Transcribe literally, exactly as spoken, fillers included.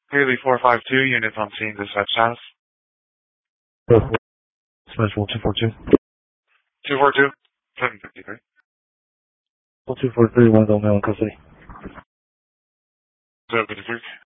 Haley four five two, units on scene, dispatch status. Smash one two four two. two four two, seven fifty-three. one two four three, one adult male in custody. seven fifty-three.